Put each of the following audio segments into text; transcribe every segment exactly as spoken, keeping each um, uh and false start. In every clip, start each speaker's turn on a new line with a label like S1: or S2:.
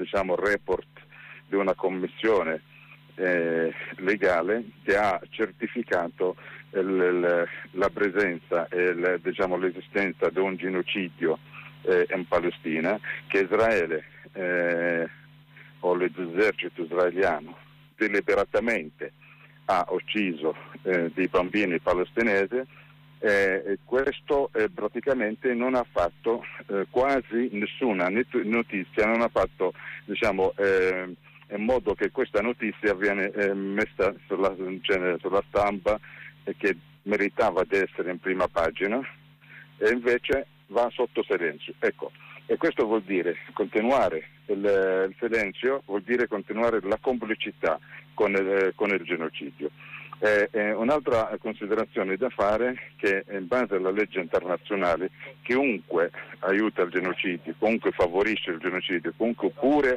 S1: diciamo, report di una commissione eh, legale che ha certificato il, il, la presenza e il, diciamo, l'esistenza di un genocidio eh, in Palestina, che Israele eh, o l'esercito israeliano deliberatamente ha ucciso eh, dei bambini palestinesi. Eh, questo eh, praticamente non ha fatto eh, quasi nessuna notizia, non ha fatto, diciamo, eh, in modo che questa notizia viene eh, messa sulla, cioè, sulla stampa, e che meritava di essere in prima pagina, e invece va sotto silenzio. Ecco, e questo vuol dire continuare il, il silenzio, vuol dire continuare la complicità con il, con il genocidio. Eh, eh, un'altra considerazione da fare, che in base alla legge internazionale chiunque aiuta il genocidio, comunque favorisce il genocidio, comunque pure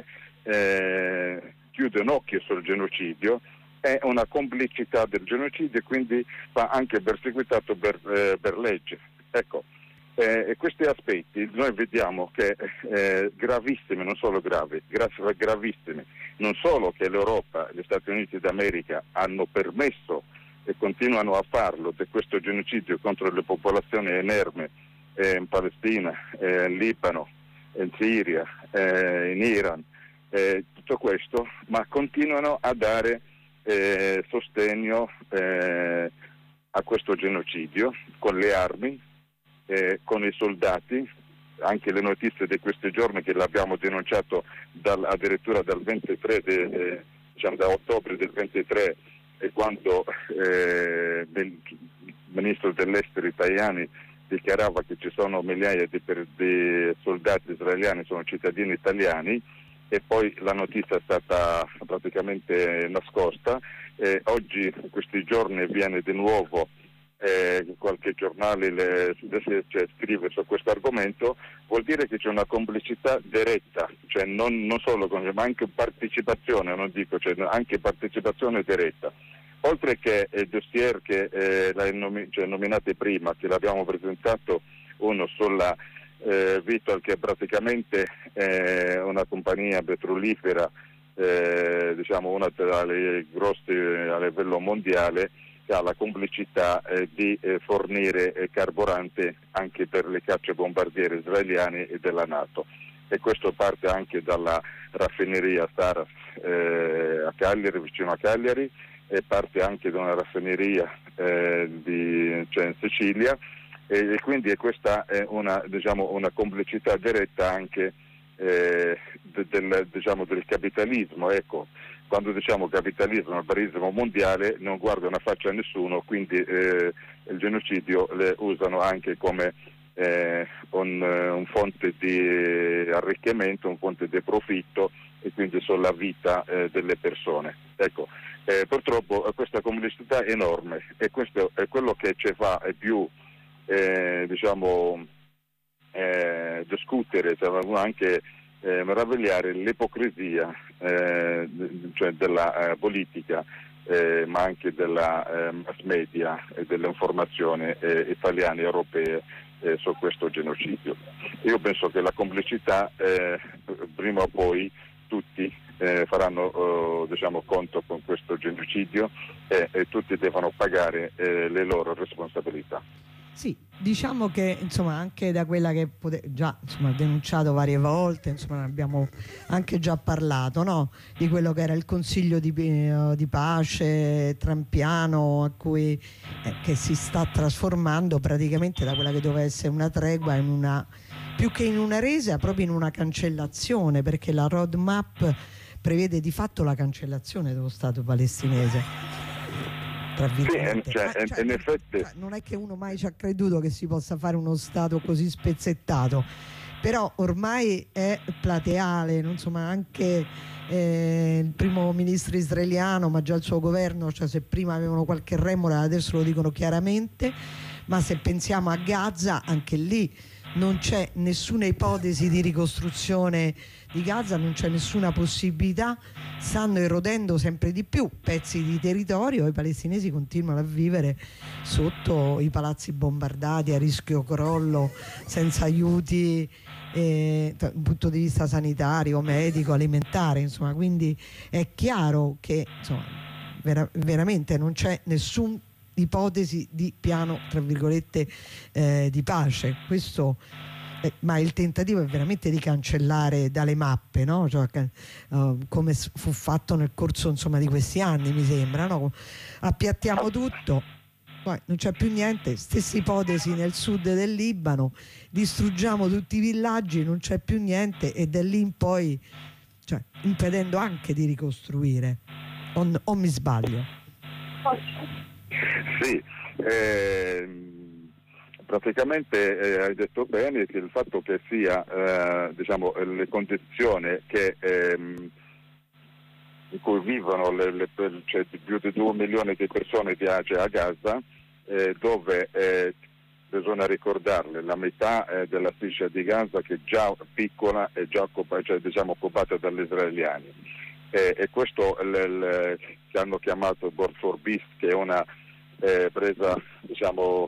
S1: eh, chiude un occhio sul genocidio, è una complicità del genocidio e quindi va anche perseguitato per, eh, per legge. Ecco, eh, questi aspetti noi vediamo che eh, gravissimi, non solo gravi, gra- gravissimi. Non solo che l'Europa e gli Stati Uniti d'America hanno permesso e continuano a farlo di questo genocidio contro le popolazioni inermi eh, in Palestina, eh, in Libano, in Siria, eh, in Iran, eh, tutto questo, ma continuano a dare eh, sostegno eh, a questo genocidio con le armi, eh, con i soldati. Anche le notizie di questi giorni, che l'abbiamo denunciato dal, addirittura dal ventitré, de, eh, diciamo da ottobre del ventitré, e quando eh, il ministro dell'estero Tajani dichiarava che ci sono migliaia di, per, di soldati israeliani, sono cittadini italiani, e poi la notizia è stata praticamente nascosta. Eh, oggi, in questi giorni, viene di nuovo Eh, qualche giornale le, cioè, scrive su questo argomento. Vuol dire che c'è una complicità diretta, cioè non, non solo con, ma anche partecipazione, non dico, cioè anche partecipazione diretta. Oltre che il dossier che eh, l'hai nomi, cioè, nominate prima, che l'abbiamo presentato, uno sulla eh, Vitol, che è praticamente eh, una compagnia petrolifera, eh, diciamo una tra le grosse a livello mondiale, che ha la complicità eh, di eh, fornire eh, carburante anche per le cacce bombardiere israeliane e della NATO. E questo parte anche dalla raffineria Saras eh, a Cagliari, vicino a Cagliari, e parte anche da una raffineria eh, di, cioè in Sicilia, e, e quindi questa è una, diciamo, una complicità diretta anche eh, de, del, diciamo, del capitalismo. Ecco, quando diciamo capitalismo, barismo mondiale, non guarda una faccia a nessuno, quindi eh, il genocidio le usano anche come eh, un, un fonte di arricchimento, un fonte di profitto, e quindi sulla vita eh, delle persone. Ecco, eh, purtroppo questa complessità è enorme, e questo è quello che ci fa più eh, diciamo eh, discutere, cioè anche Eh, meravigliare l'ipocrisia eh, cioè della eh, politica, eh, ma anche della eh, mass media e dell'informazione eh, italiane e europee eh, su questo genocidio. Io penso che la complicità eh, prima o poi tutti eh, faranno eh, diciamo conto con questo genocidio, e, e tutti devono pagare eh, le loro responsabilità.
S2: Sì, diciamo che insomma anche da quella che pote- già insomma denunciato varie volte, insomma ne abbiamo anche già parlato, no? Di quello che era il Consiglio di, di pace trampiano, a cui eh, che si sta trasformando praticamente da quella che doveva essere una tregua in una, più che in una resa, proprio in una cancellazione, perché la roadmap prevede di fatto la cancellazione dello Stato palestinese. Tra
S1: sì, cioè,
S2: ah, cioè,
S1: in effetti
S2: cioè, non è che uno mai ci ha creduto che si possa fare uno Stato così spezzettato, però ormai è plateale, insomma anche eh, il primo ministro israeliano, ma già il suo governo, cioè se prima avevano qualche remora adesso lo dicono chiaramente. Ma se pensiamo a Gaza, anche lì non c'è nessuna ipotesi di ricostruzione di Gaza, non c'è nessuna possibilità, stanno erodendo sempre di più pezzi di territorio, i palestinesi continuano a vivere sotto i palazzi bombardati, a rischio crollo, senza aiuti eh, dal punto di vista sanitario, medico, alimentare, insomma, quindi è chiaro che insomma, vera- veramente non c'è nessuna ipotesi di piano tra virgolette eh, di pace. Questo eh, ma il tentativo è veramente di cancellare dalle mappe, no? Cioè, uh, come fu fatto nel corso insomma di questi anni, mi sembra, no? Appiattiamo tutto, poi non c'è più niente, stessa ipotesi nel sud del Libano, distruggiamo tutti i villaggi, non c'è più niente, e da lì in poi, cioè, impedendo anche di ricostruire, o, o mi sbaglio?
S1: Sì, eh, praticamente eh, hai detto bene che il fatto che sia eh, diciamo, le condizioni che ehm, in cui vivono le, le, cioè, più di due milioni di persone di Asia a Gaza, eh, dove eh, bisogna ricordarle la metà eh, della striscia di Gaza che è già piccola è già occupata, cioè, diciamo, occupata dagli israeliani, eh, e questo l, l, che hanno chiamato Board for Peace, che è una eh, presa diciamo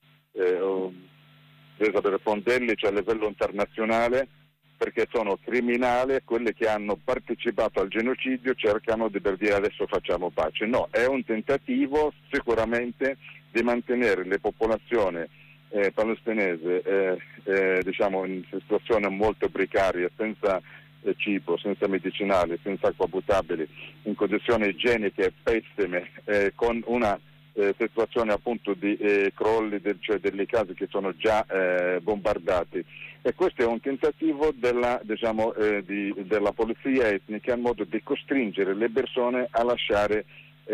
S1: eh, presa per fondelli, cioè a livello internazionale, perché sono criminali quelli che hanno partecipato al genocidio, cercano di per dire adesso facciamo pace. No, è un tentativo sicuramente di mantenere le popolazioni eh, palestinesi eh, eh, diciamo in situazione molto precaria, senza eh, cibo, senza medicinali, senza acqua potabile, in condizioni igieniche pessime, eh, con una eh, situazione appunto di eh, crolli del, cioè delle case che sono già eh, bombardate. E questo è un tentativo della, diciamo, eh, di, della polizia etnica in modo di costringere le persone a lasciare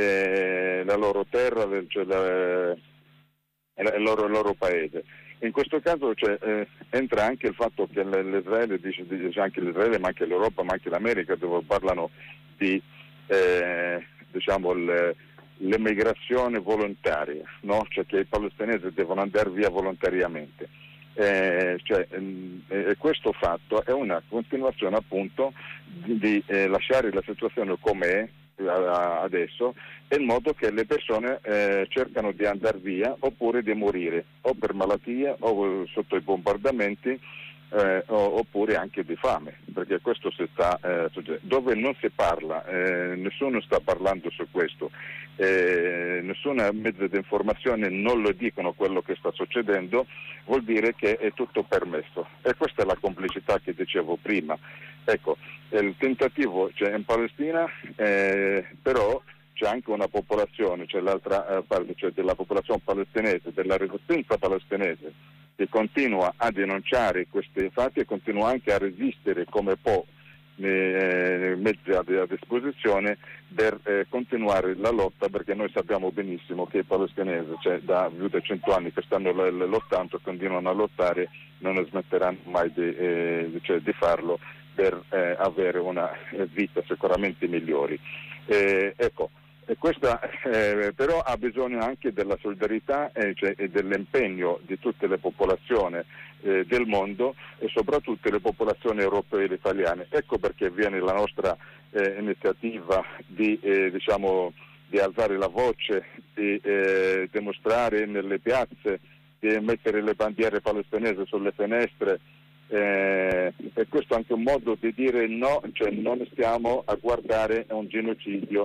S1: eh, la loro terra, cioè la, il, loro, il loro paese. In questo caso cioè, eh, entra anche il fatto che l'Israele, dice, dice anche l'Israele, ma anche l'Europa, ma anche l'America, dove parlano di eh, diciamo, il, l'emigrazione volontaria, no? Cioè che i palestinesi devono andare via volontariamente. Eh, cioè, eh, questo fatto è una continuazione appunto di, di eh, lasciare la situazione com'è eh, adesso, in modo che le persone eh, cercano di andare via oppure di morire o per malattia o sotto i bombardamenti eh, o, oppure anche di fame, perché questo si sta eh, dove non si parla, eh, nessuno sta parlando su questo, eh, nessuna mezzo di informazione non lo dicono quello che sta succedendo, vuol dire che è tutto permesso, e questa è la complicità che dicevo prima. Ecco, il tentativo c'è in Palestina, eh, però c'è anche una popolazione, cioè l'altra eh, parte, cioè della popolazione palestinese, della resistenza palestinese, che continua a denunciare questi fatti e continua anche a resistere come può nei mezzi a, a disposizione per eh, continuare la lotta, perché noi sappiamo benissimo che i palestinesi, cioè da più di cento anni che stanno l- lottando, continuano a lottare, non smetteranno mai di, eh, cioè, di farlo per eh, avere una vita sicuramente migliori. Eh, ecco, e questa eh, però ha bisogno anche della solidarietà eh, cioè, e dell'impegno di tutte le popolazioni eh, del mondo, e soprattutto le popolazioni europee e italiane. Ecco perché viene la nostra eh, iniziativa di, eh, diciamo, di alzare la voce, di eh, dimostrare nelle piazze, di mettere le bandiere palestinesi sulle finestre. Eh, e questo è anche un modo di dire no, cioè non stiamo a guardare un genocidio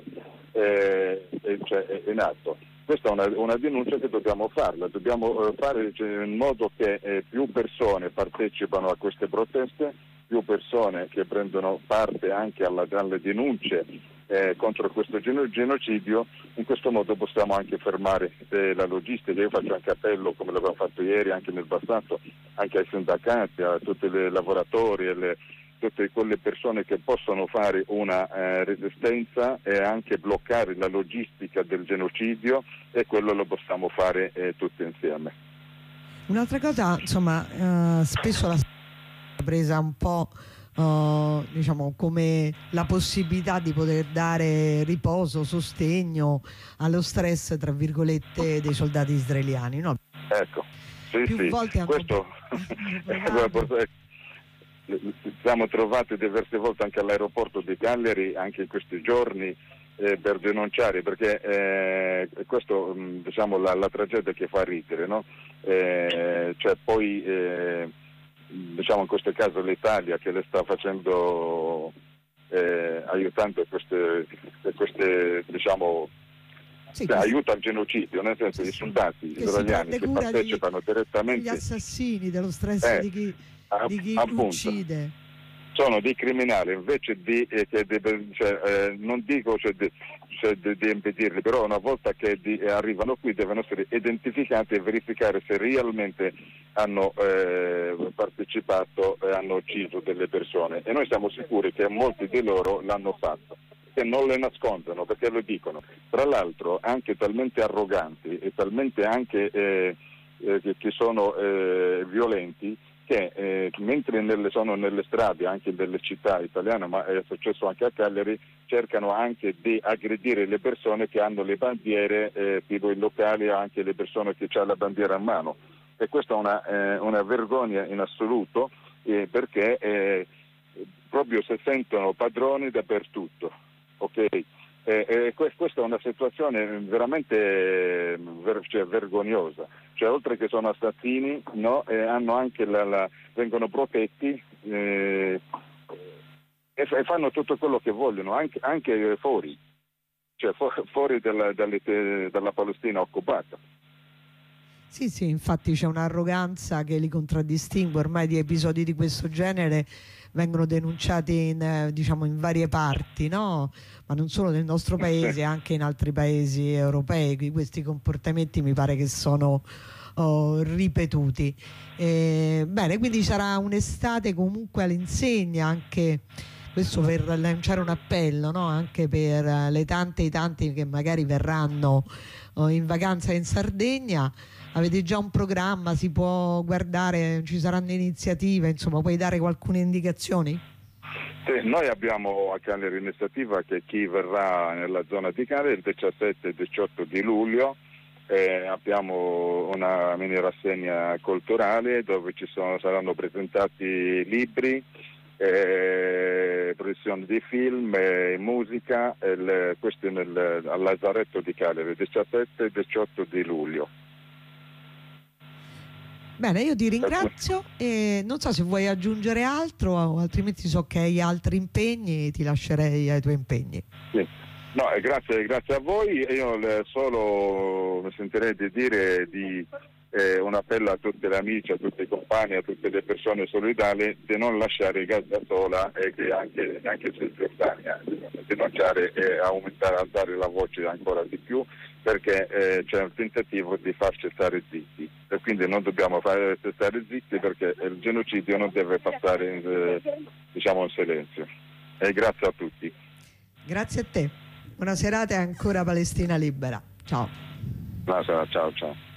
S1: eh, cioè, in atto. Questa è una, una denuncia che dobbiamo farla, dobbiamo eh, fare cioè, in modo che eh, più persone partecipano a queste proteste, più persone che prendono parte anche alla, alle denunce eh, contro questo genocidio. In questo modo possiamo anche fermare eh, la logistica. Io faccio anche appello, come l'abbiamo fatto ieri anche nel passato, anche ai sindacati, a tutti i lavoratori, alle, tutte quelle persone che possono fare una eh, resistenza e anche bloccare la logistica del genocidio, e quello lo possiamo fare eh, tutti insieme.
S2: Un'altra cosa, insomma, eh, spesso la presa un po' Uh, diciamo come la possibilità di poter dare riposo, sostegno allo stress tra virgolette dei soldati israeliani, no?
S1: Ecco, sì,
S2: più
S1: sì.
S2: volte hanno
S1: Questo siamo trovati diverse volte anche all'aeroporto di Cagliari, anche in questi giorni, eh, per denunciare, perché eh, questo mh, diciamo la, la tragedia che fa ridere, no? Eh, cioè poi eh, diciamo in questo caso l'Italia che le sta facendo eh, aiutando queste, queste diciamo
S2: sì,
S1: cioè,
S2: che,
S1: aiuta al genocidio, nel senso
S2: sì,
S1: i
S2: sì,
S1: soldati
S2: che
S1: israeliani
S2: si
S1: che
S2: prende cura
S1: partecipano
S2: degli,
S1: direttamente
S2: degli assassini, dello stress
S1: eh,
S2: di chi,
S1: a,
S2: di chi
S1: appunto
S2: uccide.
S1: sono dei criminali, invece di, eh, che di cioè, eh, non dico cioè, di, cioè, di, di impedirli, però una volta che di, eh, arrivano qui devono essere identificati e verificare se realmente hanno eh, partecipato e hanno ucciso delle persone, e noi siamo sicuri che molti di loro l'hanno fatto, che non le nascondono perché lo dicono, tra l'altro anche talmente arroganti e talmente anche eh, eh, che, che sono eh, violenti, che eh, mentre nelle, sono nelle strade anche delle città italiane, ma è successo anche a Cagliari, cercano anche di aggredire le persone che hanno le bandiere, eh, tipo i locali, anche le persone che hanno la bandiera a mano, e questa è una, eh, una vergogna in assoluto, eh, perché eh, proprio si sentono padroni dappertutto, ok? Eh, eh, questa è una situazione veramente eh, ver- cioè, vergognosa, cioè oltre che sono assassini, no, eh, hanno anche la, la, vengono protetti eh, e, f- e fanno tutto quello che vogliono, anche, anche fuori, cioè fu- fuori dalla, dalle, dalla Palestina occupata.
S2: Sì, sì, infatti c'è un'arroganza che li contraddistingue, ormai di episodi di questo genere vengono denunciati in, eh, diciamo in varie parti, no? Ma non solo nel nostro paese, anche in altri paesi europei. Questi comportamenti mi pare che sono oh, ripetuti. Eh, bene, quindi sarà un'estate comunque all'insegna, anche questo per lanciare un appello, no? Anche per eh, le tante e i tanti che magari verranno oh, in vacanza in Sardegna. Avete già un programma, si può guardare, ci saranno iniziative, insomma, puoi dare alcune indicazioni?
S1: Sì, noi abbiamo a Cagliari l'iniziativa che chi verrà nella zona di Cagliari il diciassette e diciotto di luglio, eh, abbiamo una mini rassegna culturale dove ci sono, saranno presentati libri, eh, proiezioni di film, eh, musica, eh, questo nel, al Lazaretto di Cagliari, diciassette e diciotto di luglio.
S2: Bene, io ti ringrazio e non so se vuoi aggiungere altro o altrimenti so che hai altri impegni e ti lascerei ai tuoi impegni.
S1: Sì. No, grazie, grazie a voi. Io solo mi sentirei di dire di, eh, un appello a tutti gli amici, a tutti i compagni, a tutte le persone solidali di non lasciare Gaza sola e che anche, anche se Giordania di denunciare e aumentare, alzare la voce ancora di più, perché eh, c'è un tentativo di farci stare zitti e quindi non dobbiamo fare stare zitti, perché il genocidio non deve passare in, eh, diciamo in silenzio. E grazie a tutti.
S2: Grazie a te, buona serata e ancora Palestina libera. Ciao.
S1: Buona serata, ciao ciao.